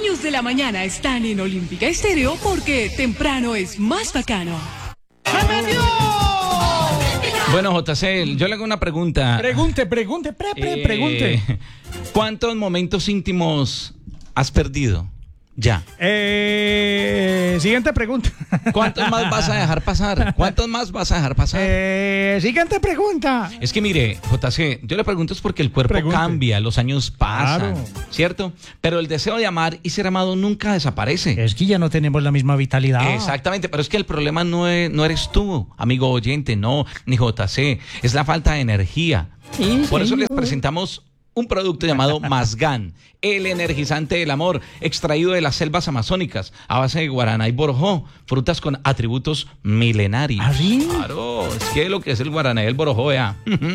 niños de la mañana están en Olímpica Estéreo porque temprano es más bacano. Bueno, JC, yo le hago una pregunta. Pregunte. ¿Cuántos momentos íntimos has perdido? Ya. Siguiente pregunta. ¿Cuántos más vas a dejar pasar? Siguiente pregunta. Es que mire, JC, yo le pregunto es porque el cuerpo cambia, los años pasan, Claro. ¿cierto? Pero el deseo de amar y ser amado nunca desaparece. Es que ya no tenemos la misma vitalidad. Exactamente, pero es que el problema no eres tú, amigo oyente, no, ni JC, es la falta de energía. Sí, Por eso les señor. presentamos un producto llamado Mazgán, el energizante del amor, extraído de las selvas amazónicas, a base de guaraná y borojó, frutas con atributos milenarios. ¿Ah, sí? Claro, es que lo que es el guaraná y el borojó, vea.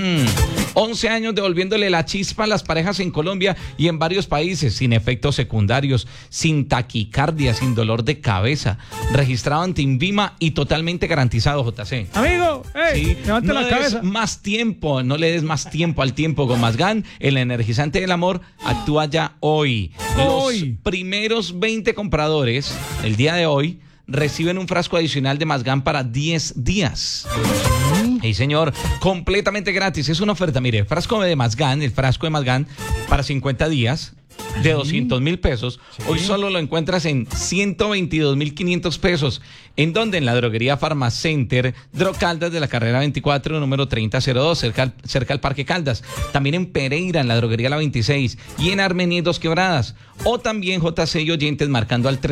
11 años devolviéndole la chispa a las parejas en Colombia y en varios países, sin efectos secundarios, sin taquicardia, sin dolor de cabeza, registrado ante INVIMA y totalmente garantizado, JC. Amigo, Sí, levante no la le cabeza. des más tiempo, no le des más tiempo al tiempo con Mazgán, el energizante del amor actúa ya hoy. Hoy. Los primeros 20 compradores, el día de hoy, reciben un frasco adicional de Mazgán para 10 días. Sí, señor, completamente gratis. Es una oferta, mire, el frasco de Mazgán para 50 días de 200,000 pesos. Hoy solo lo encuentras en 122,500 pesos. ¿En dónde? En la droguería Farmacenter, Drocaldas de la carrera 24, número 3002, cerca al Parque Caldas. También en Pereira, en la droguería La 26. Y en Armenia y Dos Quebradas. O también JC y oyentes marcando al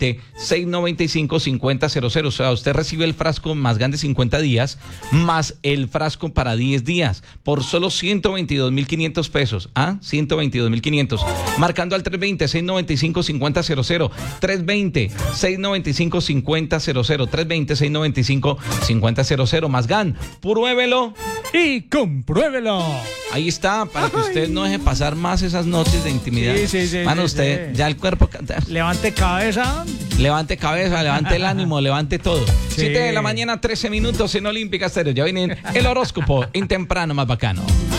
320-695-5000. O sea, usted recibe el frasco Mazgán de 50 días, más el frasco para 10 días, por solo 122,500 pesos. ¿Ah? 122,500. Marcando al 320-695-5000. 320-695-5000. 320-695-5000. Mazgán, pruébelo Y compruébelo. Ahí está, para que usted no deje pasar más esas noches de intimidad. Sí, Mano, sí, usted, sí. ya el cuerpo, Levante cabeza. levante cabeza, levante el ánimo, levante todo. Sí. 7 de la mañana, 13 minutos en Olímpica Estéreo. Ya viene el horóscopo en temprano más bacano.